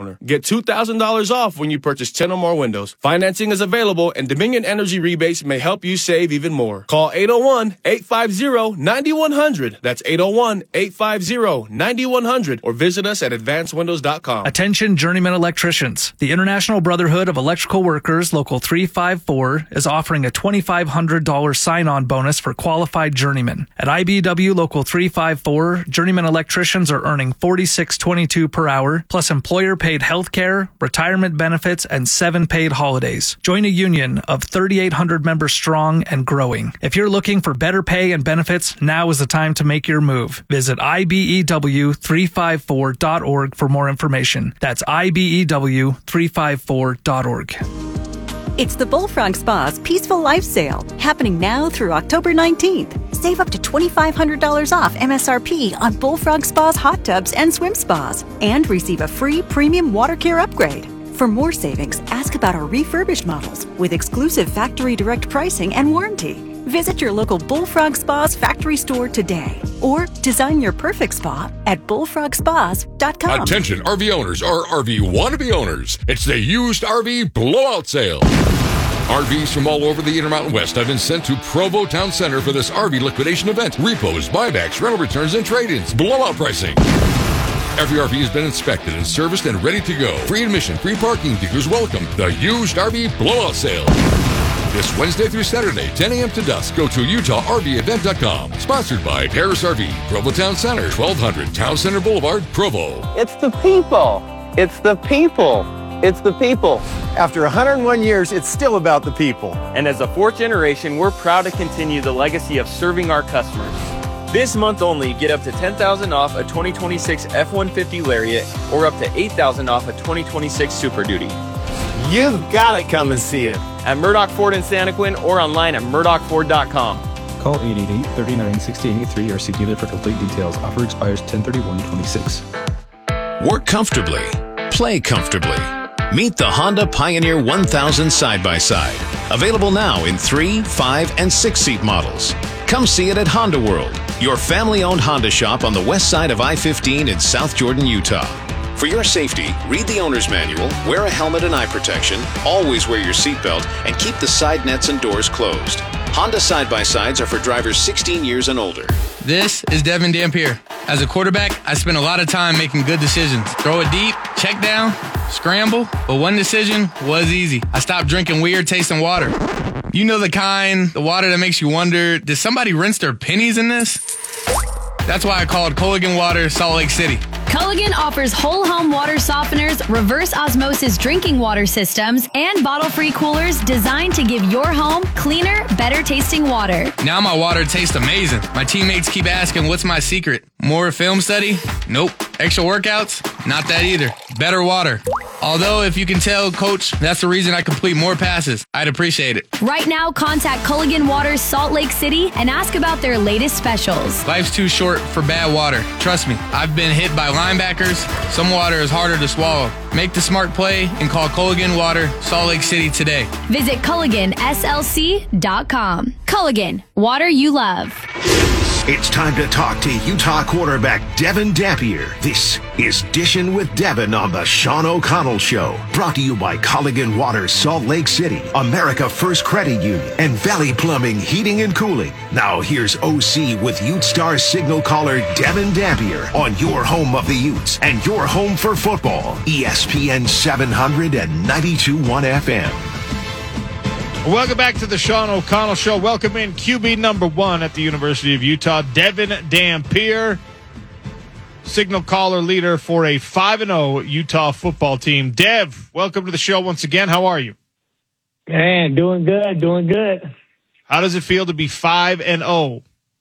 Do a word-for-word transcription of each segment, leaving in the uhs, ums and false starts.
homeowner. Get two thousand dollars off when you purchase ten or more windows. Financing is available, and Dominion Energy rebates may help you save even more. Call eight oh one, eight five zero, nine one zero zero. That's eight oh one, eight five zero, nine one zero zero, or visit us at advanced windows dot com. Attention journeyman electricians. The International Brotherhood of Electrical Workers, Local three five four, is offering a twenty-five hundred dollars sign-on bonus for qualified journeymen. At I B W Local three five four, journeyman electricians are earning forty-six twenty-two per hour, plus employer-paid health care, retirement benefits, and seven paid holidays. Join a union of thirty-eight hundred members strong and growing. If you're looking for better pay and benefits, now is the time to make your move. Visit I B E W three five four dot org for more information. That's I B E W three five four dot org. It's the Bullfrog Spa's Peaceful Life Sale, happening now through October nineteenth. Save up to twenty-five hundred dollars off M S R P on Bullfrog Spa's hot tubs and swim spas, and receive a free premium water care upgrade. For more savings, ask about our refurbished models with exclusive factory direct pricing and warranty. Visit your local Bullfrog Spa's factory store today, or design your perfect spa at bullfrog spas dot com. Attention R V owners or R V wannabe owners. It's the used R V blowout sale. R Vs from all over the Intermountain West have been sent to Provo Town Center for this R V liquidation event. Repos, buybacks, rental returns, and trade-ins. Blowout pricing. Every R V has been inspected and serviced and ready to go. Free admission, free parking, dealers welcome. The used R V blowout sale. This Wednesday through Saturday, ten a.m. to dusk. Go to Utah R V event dot com. Sponsored by Harris R V, Provo Town Center, twelve hundred Town Center Boulevard, Provo. It's the people. It's the people. It's the people. After one hundred one years, it's still about the people. And as a fourth generation, we're proud to continue the legacy of serving our customers. This month only, get up to ten thousand dollars off a twenty twenty-six F one fifty Lariat or up to eight thousand dollars off a twenty twenty-six Super Duty. You've got to come and see it. At Murdoch Ford in Santaquin or online at murdoch ford dot com. Call eight eight eight, three nine, six zero eight three or see dealer for complete details. Offer expires ten thirty-one twenty-six. Work comfortably. Play comfortably. Meet the Honda Pioneer one thousand side-by-side. Available now in three, five, and six-seat models. Come see it at Honda World, your family-owned Honda shop on the west side of I fifteen in South Jordan, Utah. For your safety, read the owner's manual, wear a helmet and eye protection, always wear your seatbelt, and keep the side nets and doors closed. Honda side-by-sides are for drivers sixteen years and older. This is Devin Dampier. As a quarterback, I spent a lot of time making good decisions. Throw it deep, check down, scramble, but one decision was easy. I stopped drinking weird tasting water. You know the kind, the water that makes you wonder, did somebody rinse their pennies in this? That's why I called Culligan Water Salt Lake City. Culligan offers whole home water softeners, reverse osmosis drinking water systems, and bottle-free coolers designed to give your home cleaner, better tasting water. Now my water tastes amazing. My teammates keep asking, what's my secret? More film study? Nope. Extra workouts? Not that either. Better water. Although, if you can tell, Coach, that's the reason I complete more passes. I'd appreciate it. Right now, contact Culligan Water Salt Lake City and ask about their latest specials. Life's too short for bad water. Trust me, I've been hit by linebackers. Some water is harder to swallow. Make the smart play and call Culligan Water Salt Lake City today. Visit Culligan S L C dot com. Culligan, water you love. It's time to talk to Utah quarterback Devin Dampier. This is Dishin' with Devin on the Sean O'Connell Show. Brought to you by Culligan Water Salt Lake City, America First Credit Union, and Valley Plumbing Heating and Cooling. Now here's O C with Ute Star signal caller Devin Dampier on your home of the Utes and your home for football. E S P N seven hundred and ninety-two point one F M. Welcome back to the Sean O'Connell Show. Welcome in Q B number one at the University of Utah, Devin Dampier, signal caller leader for a five and oh Utah football team. Dev, welcome to the show once again. How are you? Man, doing good, doing good. How does it feel to be five and oh?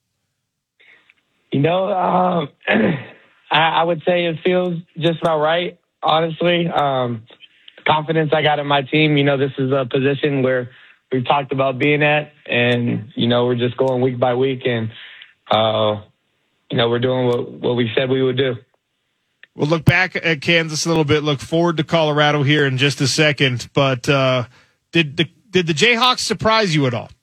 You know, um, I, I would say it feels just about right, honestly. Um, confidence I got in my team. You know, this is a position where we've talked about being at, and, you know, we're just going week by week, and, uh, you know, we're doing what, what we said we would do. We'll look back at Kansas a little bit, look forward to Colorado here in just a second, but uh, did the did the Jayhawks surprise you at all?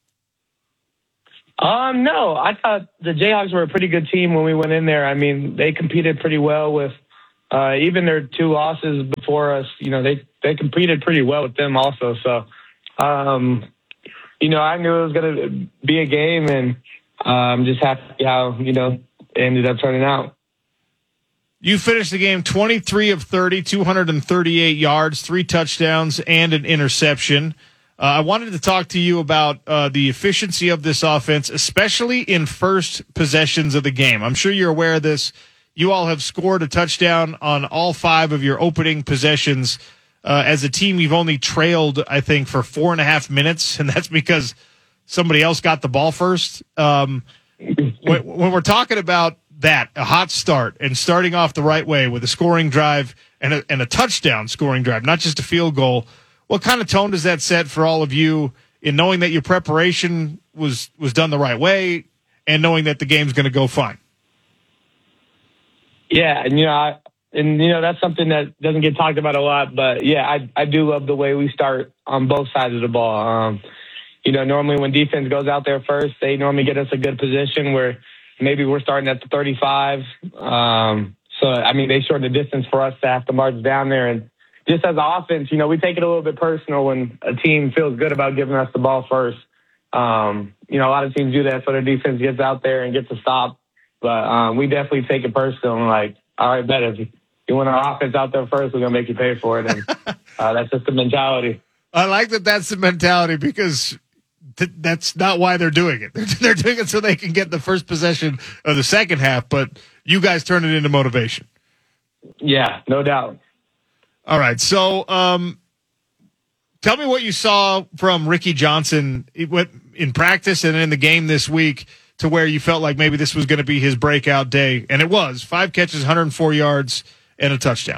Um, no, I thought the Jayhawks were a pretty good team when we went in there. I mean, they competed pretty well with uh, even their two losses before us, you know, they, they competed pretty well with them also. So, um, you know, I knew it was going to be a game, and I'm um, just happy how, you know, it ended up turning out. You finished the game twenty-three of thirty, two hundred thirty-eight yards, three touchdowns, and an interception. Uh, I wanted to talk to you about uh, the efficiency of this offense, especially in first possessions of the game. I'm sure you're aware of this. You all have scored a touchdown on all five of your opening possessions. Uh, as a team, you've only trailed, I think, for four and a half minutes, and that's because somebody else got the ball first. Um, when, when we're talking about that, a hot start and starting off the right way with a scoring drive and a, and a touchdown scoring drive, not just a field goal, what kind of tone does that set for all of you in knowing that your preparation was, was done the right way and knowing that the game's going to go fine? Yeah, and you know, I, and you know that's something that doesn't get talked about a lot, but yeah, I I do love the way we start on both sides of the ball. Um, you know, normally when defense goes out there first, they normally get us a good position where maybe we're starting at the thirty-five. Um, so, I mean, they shorten the distance for us to have to march down there. And just as an offense, you know, we take it a little bit personal when a team feels good about giving us the ball first. Um, you know, a lot of teams do that so their defense gets out there and gets a stop. But um, we definitely take it personal and like, all right, bet if you want our offense out there first, we're going to make you pay for it. And uh, that's just the mentality. I like that that's the mentality because th- that's not why they're doing it. They're, they're doing it so they can get the first possession of the second half, but you guys turn it into motivation. Yeah, no doubt. All right, so um, tell me what you saw from Ricky Johnson in practice and in the game this week to where you felt like maybe this was going to be his breakout day, and it was. Five catches, one hundred four yards, and a touchdown.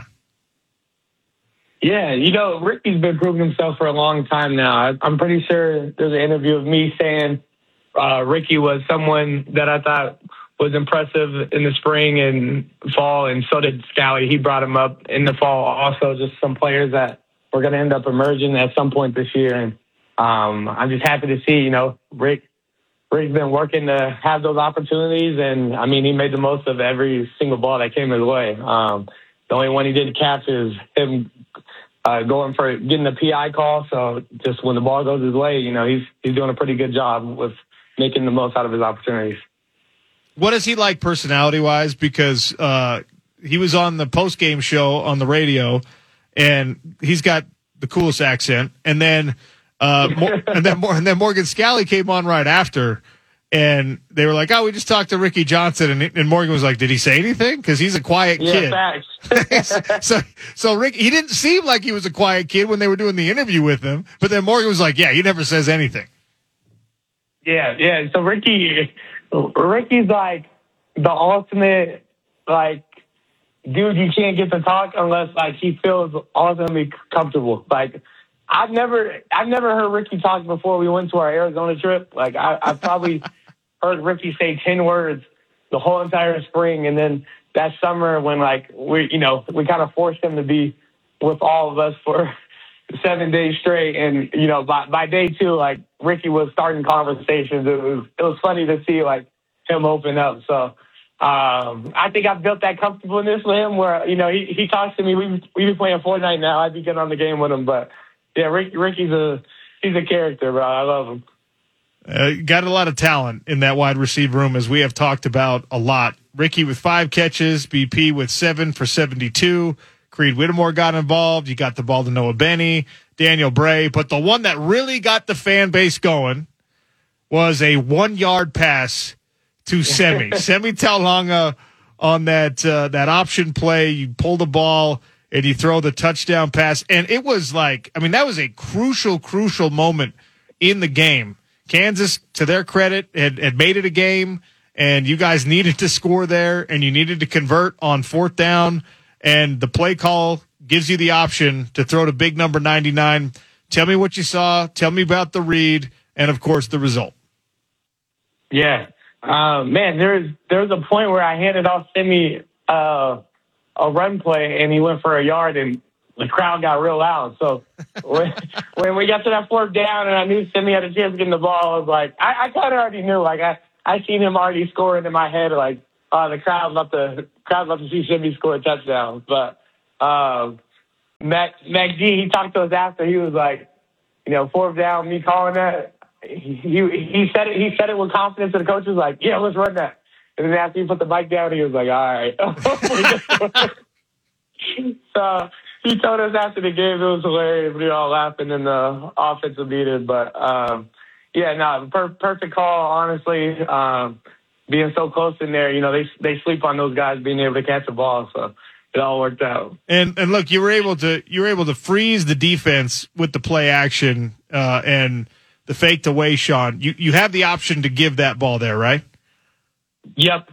Yeah, you know, Ricky's been proving himself for a long time now. I'm pretty sure there's an interview of me saying uh, Ricky was someone that I thought was impressive in the spring and fall, and so did Scally. He brought him up in the fall also, just some players that were going to end up emerging at some point this year. And um, I'm just happy to see, you know, Rick, Rick's been working to have those opportunities, and, I mean, he made the most of every single ball that came his way. Um, the only one he didn't catch is him uh, going for getting the P I call. So just when the ball goes his way, you know, he's he's doing a pretty good job with making the most out of his opportunities. What is he like personality-wise? Because uh, he was on the post-game show on the radio, and he's got the coolest accent. And then, uh, Mor- and then, Mor- and then Morgan Scally came on right after, and they were like, "Oh, we just talked to Ricky Johnson," and, and Morgan was like, "Did he say anything?" Because he's a quiet yeah, kid. Facts. so, so Rick, he didn't seem like he was a quiet kid when they were doing the interview with him. But then Morgan was like, "Yeah, he never says anything." Yeah, yeah. So Ricky. Ricky's like the ultimate, like, dude, you can't get to talk unless, like, he feels ultimately comfortable. Like, I've never, I've never heard Ricky talk before we went to our Arizona trip. Like, I, I've probably heard Ricky say ten words the whole entire spring. And then that summer when, like, we, you know, we kind of forced him to be with all of us for seven days straight. And, you know, by, by day two, like, Ricky was starting conversations. It was, it was funny to see, like, him open up. So, um, I think I've built that comfortableness with him where, you know, he, he talks to me. We, we be playing Fortnite now. I'd be getting on the game with him, but yeah, Rick, Ricky's a, he's a character, bro. I love him. Uh, got a lot of talent in that wide receiver room, as we have talked about a lot. Ricky with five catches, B P with seven for seventy-two. Creed Whittemore got involved. You got the ball to Noah Benny, Daniel Bray. But the one that really got the fan base going was a one-yard pass to Semi. Semi Taulanga on that uh, that option play. You pull the ball and you throw the touchdown pass. And it was like, I mean, that was a crucial, crucial moment in the game. Kansas, to their credit, had, had made it a game, and you guys needed to score there, and you needed to convert on fourth down. And the play call gives you the option to throw to big number ninety-nine. Tell me what you saw. Tell me about the read, and, of course, the result. Yeah. Uh, man, there's there's a point where I handed off Simi uh, a run play, and he went for a yard, and the crowd got real loud. So when, when we got to that fourth down and I knew Simi had a chance of getting the ball, I was like, I, I kind of already knew. Like, I, I seen him already scoring in my head, like, uh, the crowd about to crowd love to see Shimmy score a touchdown. But um, Mac, Mac G, he talked to us after. He was like, you know, fourth down, me calling that. He, he he said it. He said it with confidence, and the coach was like, "Yeah, let's run that." And then after he put the mic down, he was like, "All right." So he told us after the game, it was hilarious. We were all laughing in the offensive meeting. But um, yeah, no, per- perfect call. Honestly, um, being so close in there, you know, they they sleep on those guys being able to catch the ball. So it all worked out. And and look, you were able to you were able to freeze the defense with the play action uh, and the fake to Wayshawn. You you have the option to give that ball there, right? Yep.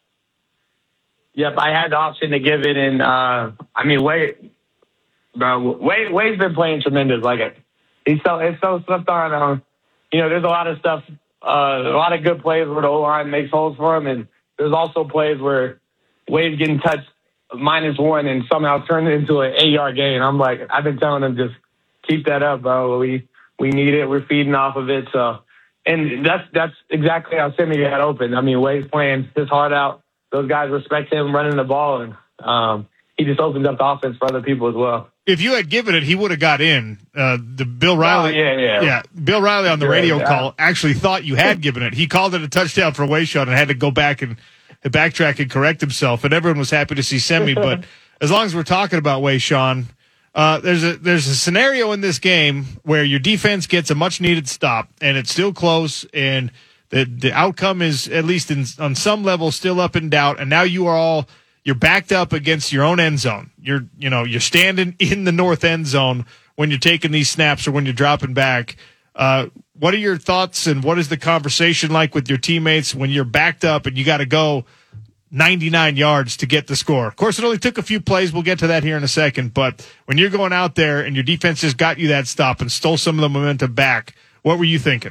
Yep, I had the option to give it, and uh, I mean, Wade, bro, Wade, Wade's been playing tremendous. Like it, he's so it's so slipped on. Um, you know, there's a lot of stuff, uh, a lot of good plays where the O line makes holes for him, and there's also plays where Wade's getting touched minus one and somehow turned it into an eight yard gain. I'm like, I've been telling him just keep that up, bro. We we need it. We're feeding off of it. So, and that's that's exactly how Simi got open. I mean, Wade's playing his heart out. Those guys respect him running the ball, and um, he just opens up the offense for other people as well. If you had given it, he would have got in. Uh, the Bill Riley, oh, yeah, yeah, yeah, Bill Riley on the yeah, radio yeah. call actually thought you had given it. He called it a touchdown for Wayshawn and had to go back and, and backtrack and correct himself. And everyone was happy to see Semi. But as long as we're talking about Wayshawn, uh, there's a there's a scenario in this game where your defense gets a much needed stop, and it's still close, and The the outcome is, at least in, on some level, still up in doubt. And now you are all you're backed up against your own end zone. You're you know you're standing in the north end zone when you're taking these snaps or when you're dropping back. Uh, what are your thoughts and what is the conversation like with your teammates when you're backed up and you got to go ninety-nine yards to get the score? Of course, it only took a few plays. We'll get to that here in a second. But when you're going out there and your defense just got you that stop and stole some of the momentum back, what were you thinking?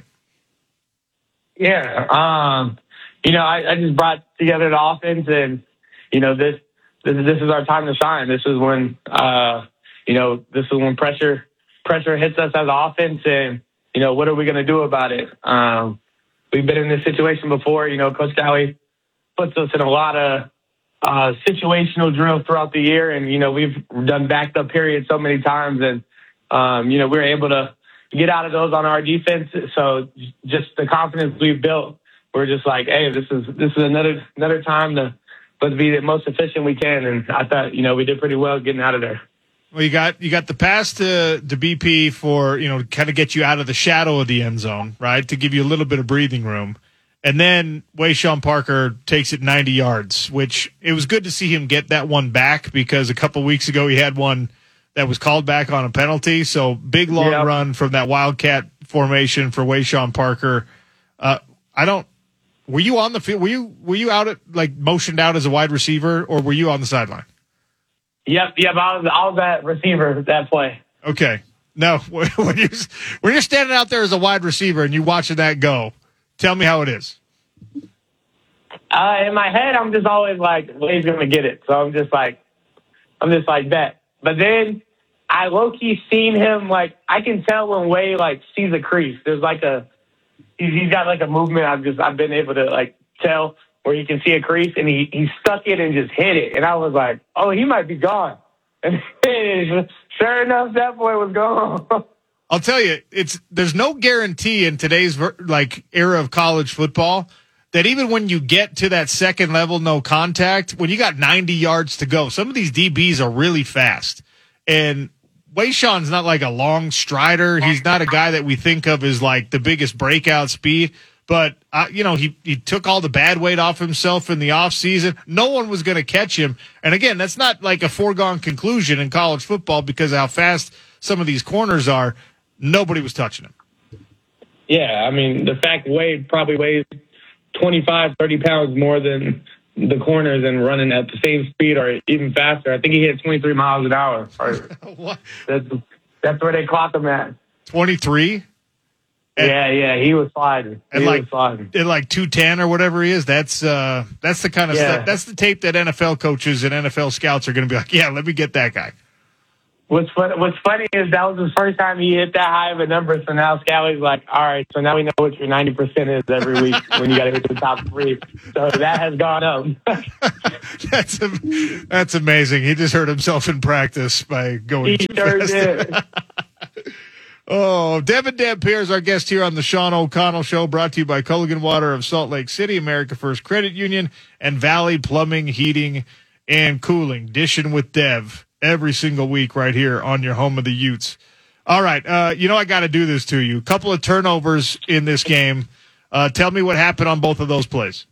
Yeah, um, you know, I, I just brought together the offense, and you know, this this this is our time to shine. This is when, uh, you know, this is when pressure pressure hits us as an offense, and you know, what are we going to do about it? Um, we've been in this situation before. You know, Coach Galley puts us in a lot of uh, situational drills throughout the year, and you know, we've done backed up periods so many times, and um, you know, we're able to get out of those on our defense. So just the confidence we've built, we're just like, hey, this is this is another another time to let's be the most efficient we can. And I thought, you know, we did pretty well getting out of there. Well, you got you got the pass to to B P for, you know, kind of get you out of the shadow of the end zone, right, to give you a little bit of breathing room. And then Wayshawn Parker takes it ninety yards, which it was good to see him get that one back because a couple weeks ago he had one that was called back on a penalty. So big, long yep. run from that Wildcat formation for Wayshawn Parker. Uh, I don't – were you on the field? Were you were you out at, like, motioned out as a wide receiver, or were you on the sideline? Yep, yep. I was, I was that receiver that play. Okay. No, when you're, when you're standing out there as a wide receiver and you're watching that go, tell me how it is. Uh, in my head, I'm just always like, Wade's going to get it. So I'm just like, I'm just like, bet. But then – I low-key seen him, like, I can tell when Wade, like, sees a crease. There's, like, a, he's, he's got, like, a movement I've just, I've been able to, like, tell where he can see a crease, and he, he stuck it and just hit it. And I was like, oh, he might be gone. And sure enough, that boy was gone. I'll tell you, it's, there's no guarantee in today's, like, era of college football that even when you get to that second level, no contact, when you got ninety yards to go, some of these D Bs are really fast. And Wayshawn's not like a long strider. He's not a guy that we think of as like the biggest breakout speed. But, uh, you know, he, he took all the bad weight off himself in the offseason. No one was going to catch him. And, again, that's not like a foregone conclusion in college football because of how fast some of these corners are. Nobody was touching him. Yeah, I mean, the fact Wade probably weighs twenty-five, thirty pounds more than the corners and running at the same speed or even faster. I think he hit twenty-three miles an hour. What? That's, that's where they clocked him at. twenty-three? Yeah, yeah, he was sliding. He and like, was sliding. At like two ten or whatever he is, that's uh, that's the kind of yeah. stuff. That's the tape that N F L coaches and N F L scouts are going to be like, yeah, let me get that guy. What's fun, What's funny is that was the first time he hit that high of a number. So now Scally's like, all right, so now we know what your ninety percent is every week when you got to hit the top three. So that has gone up. that's a, that's amazing. He just hurt himself in practice by going he too sure fast. Did. Oh, Devin Dampier is our guest here on the Sean O'Connell Show, brought to you by Culligan Water of Salt Lake City, America First Credit Union, and Valley Plumbing, Heating, and Cooling. Dishing with Dev every single week right here on your home of the Utes. All right, uh, you know I got to do this to you. Couple of turnovers in this game. Uh, tell me what happened on both of those plays.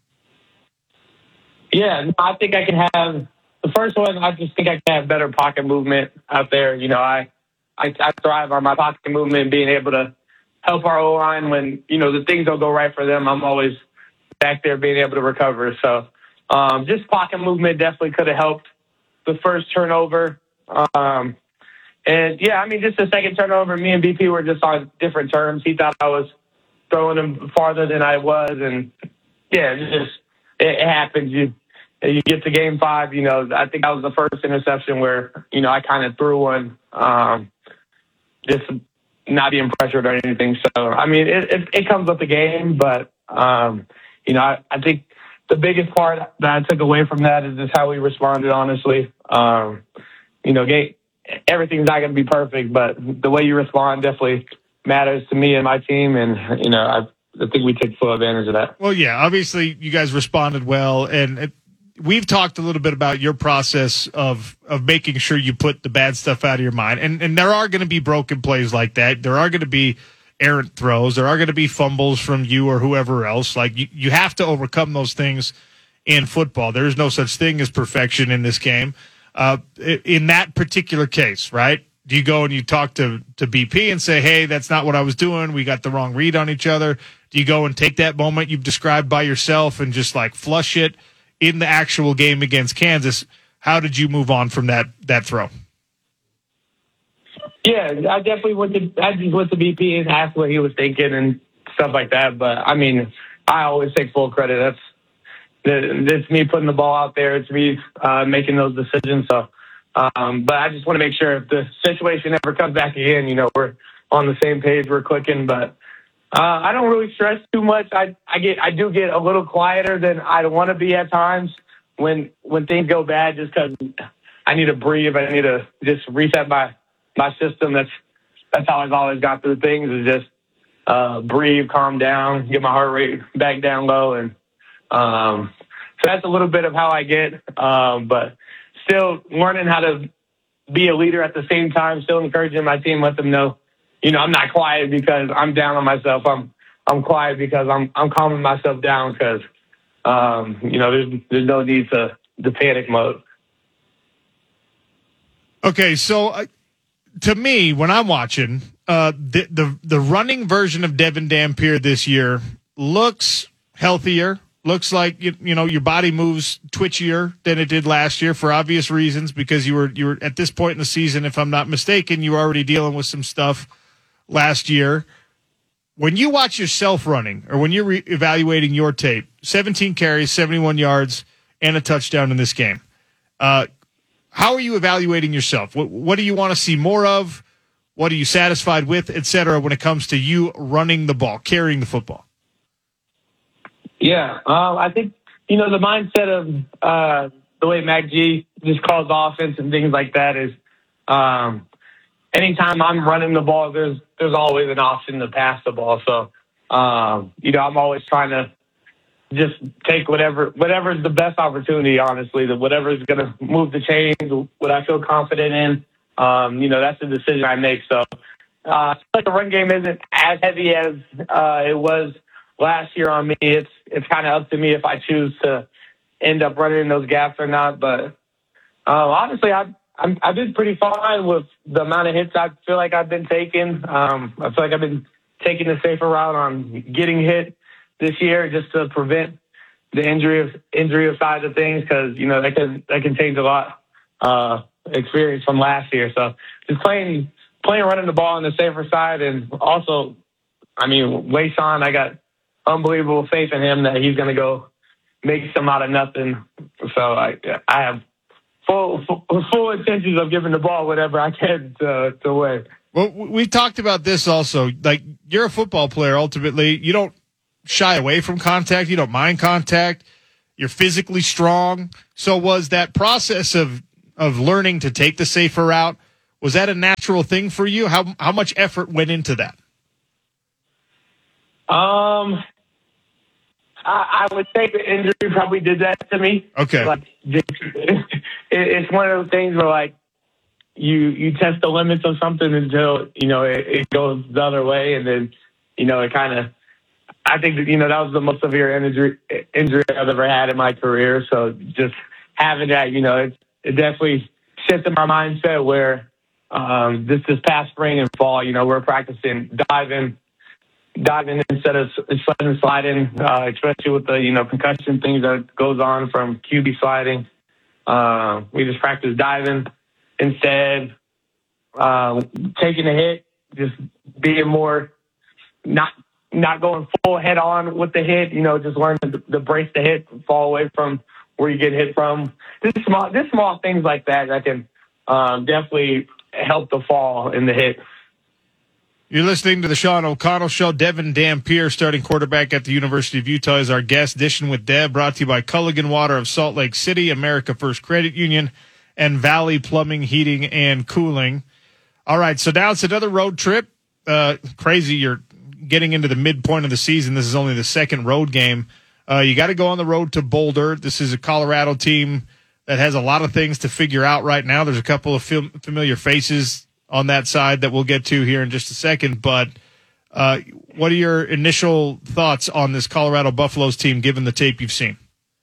Yeah, I think I can have the first one. I just think I can have better pocket movement out there. You know, I. I, I thrive on my pocket movement, being able to help our O-line when, you know, the things don't go right for them. I'm always back there being able to recover. So um, just pocket movement definitely could have helped the first turnover. Um, and, yeah, I mean, just the second turnover, me and B P were just on different terms. He thought I was throwing him farther than I was. And, yeah, it just it, it happens. You, you get to game five, you know, I think that was the first interception where, you know, I kind of threw one. Um, just not being pressured or anything. So, I mean, it, it, it comes with the game, but, um, you know, I, I think the biggest part that I took away from that is just how we responded, honestly. Um, you know, game, everything's not going to be perfect, but the way you respond definitely matters to me and my team. And, you know, I, I think we took full advantage of that. Well, yeah, obviously you guys responded well, and it, we've talked a little bit about your process of of making sure you put the bad stuff out of your mind. And and there are going to be broken plays like that. There are going to be errant throws. There are going to be fumbles from you or whoever else. Like, you, you have to overcome those things in football. There is no such thing as perfection in this game. Uh, in that particular case, right? Do you go and you talk to, to B P and say, hey, that's not what I was doing. We got the wrong read on each other. Do you go and take that moment you've described by yourself and just like flush it in the actual game against Kansas? How did you move on from that that throw? Yeah, I definitely went to I just went to B P and asked what he was thinking and stuff like that. But I mean, I always take full credit. That's it's me putting the ball out there. It's me uh, making those decisions. So, um, but I just want to make sure if the situation ever comes back again, you know, we're on the same page. We're clicking, but. Uh, I don't really stress too much. I, I get, I do get a little quieter than I want to be at times when, when things go bad, just because I need to breathe. I need to just reset my, my system. That's, that's how I've always got through things, is just, uh, breathe, calm down, get my heart rate back down low. And, um, so that's a little bit of how I get, um, but still learning how to be a leader at the same time, still encouraging my team, let them know, you know, I'm not quiet because I'm down on myself. I'm I'm quiet because I'm I'm calming myself down because, um, you know, there's there's no need to the panic mode. Okay, so uh, to me, when I'm watching, uh, the, the the running version of Devin Dampier this year looks healthier. Looks like you, you know your body moves twitchier than it did last year for obvious reasons, because you were you were at this point in the season, if I'm not mistaken, you were already dealing with some stuff last year. When you watch yourself running, or when you're re- evaluating your tape, seventeen carries, seventy-one yards, and a touchdown in this game. Uh, how are you evaluating yourself? What, what do you want to see more of? What are you satisfied with, et cetera, when it comes to you running the ball, carrying the football? Yeah, uh, I think, you know, the mindset of uh, the way Mac G just calls offense and things like that is um, anytime I'm running the ball, there's there's always an option to pass the ball. So, um, you know, I'm always trying to just take whatever whatever's the best opportunity, honestly, that whatever's going to move the chains, what I feel confident in. Um, you know, that's the decision I make. So, uh, like the run game isn't as heavy as uh, it was last year on me. It's it's kind of up to me if I choose to end up running in those gaps or not. But uh, honestly, I've I'm, I've been pretty fine with the amount of hits I feel like I've been taking. Um, I feel like I've been taking the safer route on getting hit this year, just to prevent the injury of injury side of things, because you know that can that can change a lot. Uh, experience from last year, so just playing playing running the ball on the safer side, and also, I mean, Wayshawn, I got unbelievable faith in him that he's going to go make some out of nothing. So I I have full, full full intentions of giving the ball whatever I can to to win. Well, we talked about this also. Like, you're a football player. Ultimately, you don't shy away from contact. You don't mind contact. You're physically strong. So, was that process of of learning to take the safer route, was that a natural thing for you? How how much effort went into that? Um, I, I would say the injury probably did that to me. Okay. Like, it, it's one of those things where, like, you you test the limits of something until, you know, it, it goes the other way, and then, you know, it kind of, I think that, you know, that was the most severe injury injury I've ever had in my career. So just having that, you know, it, it definitely shifted my mindset where um, this this past spring and fall, you know, we're practicing diving, diving instead of sliding and sliding, uh, especially with the, you know, concussion things that goes on from Q B sliding. Uh, we just practice diving instead, uh, taking a hit, just being more, not not going full head on with the hit, you know, just learning to, to brace the hit, fall away from where you get hit from. Just small, just small things like that that can um, definitely help the fall in the hit. You're listening to the Sean O'Connell Show. Devin Dampier, starting quarterback at the University of Utah, is our guest. Dishing with Deb, brought to you by Culligan Water of Salt Lake City, America First Credit Union, and Valley Plumbing, Heating, and Cooling. All right, so now it's another road trip. Uh, crazy, you're getting into the midpoint of the season. This is only the second road game. Uh, you got to go on the road to Boulder. This is a Colorado team that has a lot of things to figure out right now. There's a couple of fam- familiar faces on that side that we'll get to here in just a second. But uh, what are your initial thoughts on this Colorado Buffaloes team, given the tape you've seen?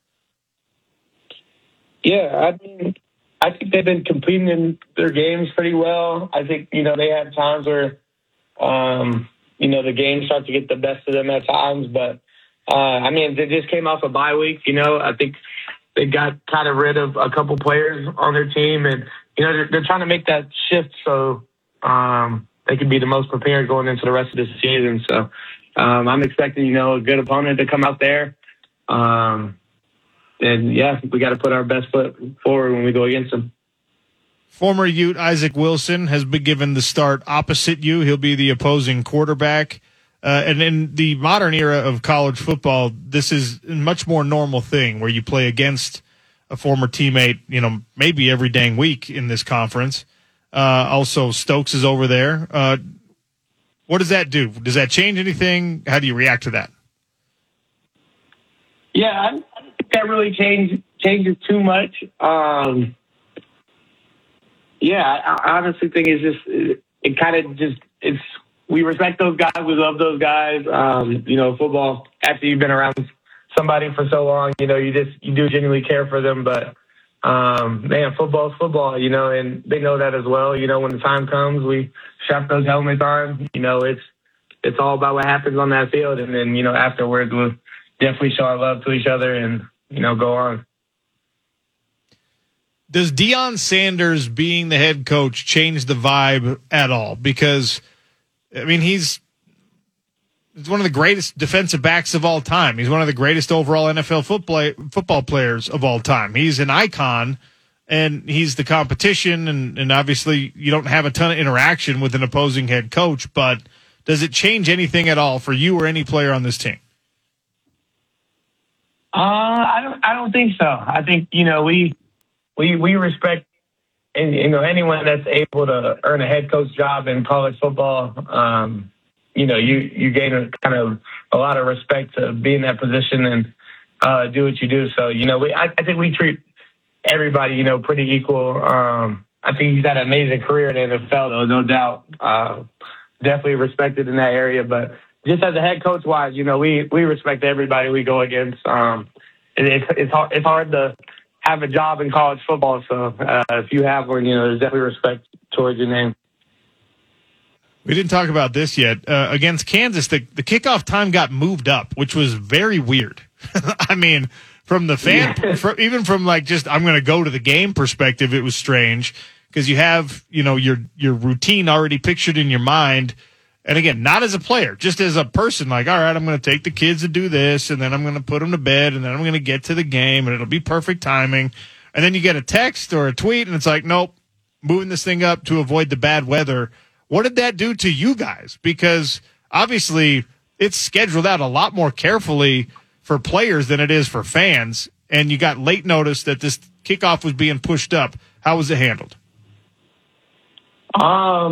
Yeah, I mean, I think they've been completing in their games pretty well. I think, you know, they have times where, um, you know, the games start to get the best of them at times. But, uh, I mean, they just came off a bye week. You know, I think they got kind of rid of a couple players on their team. And, you know, they're, they're trying to make that shift so um, they can be the most prepared going into the rest of the season. So um, I'm expecting, you know, a good opponent to come out there. Um And, yeah, we got to put our best foot forward when we go against them. Former Ute Isaac Wilson has been given the start opposite you. He'll be the opposing quarterback. Uh, and in the modern era of college football, this is a much more normal thing where you play against a former teammate, you know, maybe every dang week in this conference. Uh, also, Stokes is over there. Uh, what does that do? Does that change anything? How do you react to that? Yeah, I don't think that really change, changes too much. Um, yeah, I, I honestly think it's just, it, it kind of just, it's, we respect those guys. We love those guys. Um, you know, football, after you've been around somebody for so long, you know, you just, you do genuinely care for them. But, um, man, football's football, you know, and they know that as well. You know, when the time comes, we strap those helmets on. You know, it's, it's all about what happens on that field. And then, you know, afterwards, we'll definitely show our love to each other and, you know, go on. Does Deion Sanders being the head coach change the vibe at all? Because, I mean, he's, he's one of the greatest defensive backs of all time. He's one of the greatest overall N F L football, football players of all time. He's an icon, and he's the competition, and, and obviously you don't have a ton of interaction with an opposing head coach, but does it change anything at all for you or any player on this team? Uh, I don't. I don't think so. I think you know we we we respect and you know anyone that's able to earn a head coach job in college football. Um, you know, you you gain a kind of a lot of respect to be in that position and uh, do what you do. So you know, we I, I think we treat everybody you know pretty equal. Um, I think he's had an amazing career in the N F L, though, no doubt. Uh, definitely respected in that area, but. Just as a head coach wise, you know, we, we respect everybody we go against. Um, it, it's it's hard, it's hard to have a job in college football. So uh, if you have one, you know, there's definitely respect towards your name. We didn't talk about this yet. Uh, against Kansas, the, the kickoff time got moved up, which was very weird. I mean, from the fan, yeah. from, even from like just I'm going to go to the game perspective, it was strange because you have, you know, your your routine already pictured in your mind. And again, not as a player, just as a person, like, all right, I'm going to take the kids to do this, and then I'm going to put them to bed, and then I'm going to get to the game, and it'll be perfect timing. and then you get a text or a tweet, and it's like, nope, moving this thing up to avoid the bad weather. What did that do to you guys? Because obviously it's scheduled out a lot more carefully for players than it is for fans, and you got late notice that this kickoff was being pushed up. How was it handled? Um.